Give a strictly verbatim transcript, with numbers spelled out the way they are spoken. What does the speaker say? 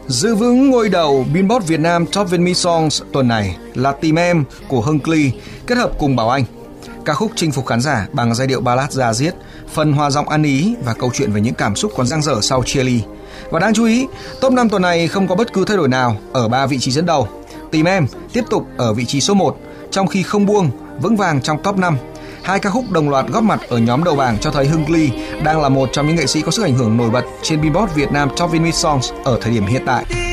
Giữ vững ngôi đầu Billboard Việt Nam Top Vietnamese Songs tuần này là Tìm Em của Hưng Klee kết hợp cùng Bảo Anh. Ca khúc chinh phục khán giả bằng giai điệu ballad da diết, phần hòa giọng ăn ý và câu chuyện về những cảm xúc còn dang dở sau chia ly. Và đáng chú ý, top năm tuần này không có bất cứ thay đổi nào ở ba vị trí dẫn đầu. Tìm Em tiếp tục ở vị trí số một, trong khi Không Buông vững vàng trong top năm. Hai ca khúc đồng loạt góp mặt ở nhóm đầu bảng cho thấy Hưng Klee đang là một trong những nghệ sĩ có sức ảnh hưởng nổi bật trên Billboard Việt Nam Top Vietnamese Songs ở thời điểm hiện tại.